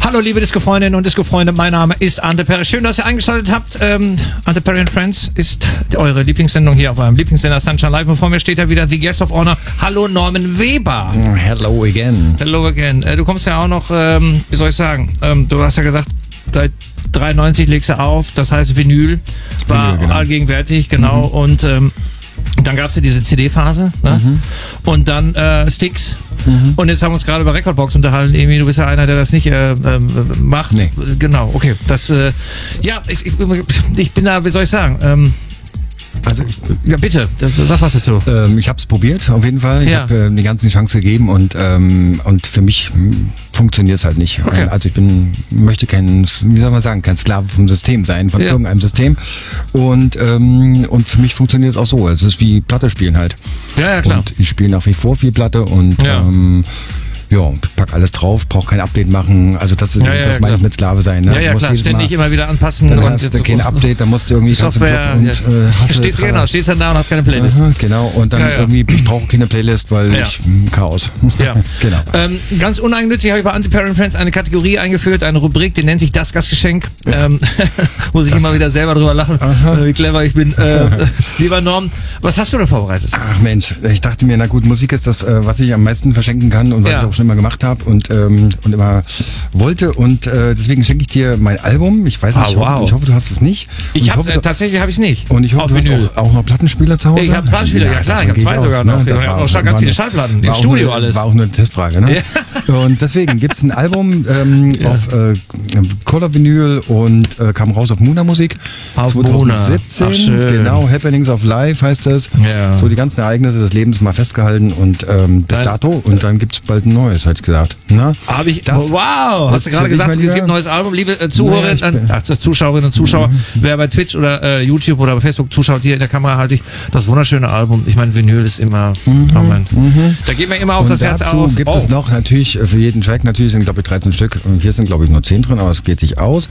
Hallo liebe Disco-Freundinnen und Disco-Freunde, mein Name ist Ante Perry. Schön, dass ihr eingeschaltet habt. Ante Perry and Friends ist eure Lieblingssendung hier auf eurem Lieblingssender Sunshine Live. Und vor mir steht ja wieder The Guest of Honor. Hallo Norman Weber. Hello again. Hello again. Du kommst ja auch noch, wie soll ich sagen, du hast ja gesagt, seit 93 legst du auf, das heißt Vinyl war genau. Allgegenwärtig, genau. Und dann gab es ja diese CD-Phase, ne? Und dann Sticks. Und jetzt haben wir uns gerade über Recordbox unterhalten. Emi, du bist ja einer, der das nicht macht. Nee. Genau, okay. Das, ja, ich bin da, wie soll ich sagen? Also ja, bitte, sag was dazu. ich habe es probiert, auf jeden Fall. Ich Ja. habe die ganzen Chance gegeben und für mich funktioniert es halt nicht. Okay. Also ich möchte kein, wie soll man sagen, kein Sklave vom System sein, von irgendeinem System. Und für mich funktioniert es auch so. Es ist wie Platte spielen halt. Ja, klar. Und ich spiele nach wie vor viel Platte und ja, pack alles drauf, brauch kein Update machen. Also das ist das meine ich mit Sklave sein. Ne? Ja, Du musst klar, ständig immer wieder anpassen. Dann und hast du kein Update, dann musst du irgendwie Software, stehst dann da und hast keine Playlist. Aha, genau, und dann irgendwie, ich brauche keine Playlist, weil ich Chaos. Ja. Genau. Ganz uneigennützig habe ich bei Anti-Perry and Friends eine Kategorie eingeführt, eine Rubrik, die nennt sich das Gastgeschenk. Muss ich immer wieder selber drüber lachen, wie clever ich bin. Lieber Norm, was hast du denn vorbereitet? Ach Mensch, ich dachte mir, na gut, Musik ist das, was ich am meisten verschenken kann und was ich auch schon immer gemacht habe und immer wollte und deswegen schenke ich dir mein Album. Ich weiß nicht, ich hoffe, du hast es nicht. Tatsächlich habe ich es nicht. Und ich hoffe, du hast auch noch Plattenspieler zu Hause. Ich habe Plattenspieler, ja klar, ich habe zwei sogar noch. Ich habe auch schon ganz viele Schallplatten, im Studio alles. War auch eine Testfrage, ne? Ja. Und deswegen gibt es ein Album auf Color Vinyl und kam raus auf Muna Musik 2017. Ach, schön. Genau, Happenings of Life heißt es. Ja. So die ganzen Ereignisse des Lebens mal festgehalten und bis dato. Und dann gibt es bald ein neues, hätte ich gesagt. Na? Habe ich. Wow, hast du gerade gesagt, es gibt ein neues Album, liebe Zuschauerinnen und Zuschauer. Wer bei Twitch oder YouTube oder bei Facebook zuschaut, hier in der Kamera halte ich das wunderschöne Album. Ich meine, Vinyl ist immer, da geht mir immer auch das Herz auf. Gibt es noch natürlich für jeden Track, natürlich sind glaube ich 13 Stück und hier sind glaube ich nur 10 drin, aber es geht sich aus.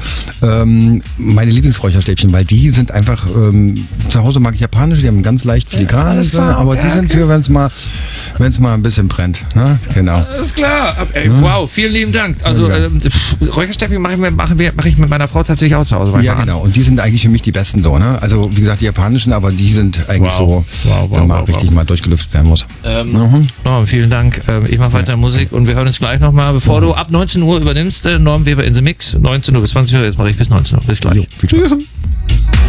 Meine Lieblingsräucherstäbchen, weil die sind einfach, zu Hause mag ich japanische, die haben ganz leicht filigran, aber die sind für, wenn es mal ein bisschen brennt. Ne? Genau. Alles klar. Ey, wow, vielen lieben Dank. Also Räucherstäbchen mache ich mit meiner Frau tatsächlich auch zu Hause. Ja, genau. Und die sind eigentlich für mich die besten so, ne? Also wie gesagt, die japanischen, aber die sind eigentlich wenn man richtig mal durchgelüftet werden muss. Norm, vielen Dank. Ich mache weiter Musik und wir hören uns gleich nochmal, bevor du ab 19 Uhr übernimmst, Norm Weber in the Mix. 19 Uhr bis 20 Uhr, jetzt mache ich bis 19 Uhr. Bis gleich. Jo, viel Spaß. Tschüss.